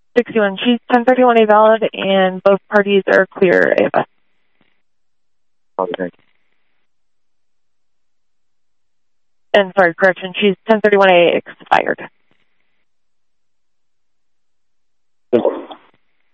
61. She's 1031A valid, and both parties are clear AFS. Okay. And sorry, correction, she's 1031A expired.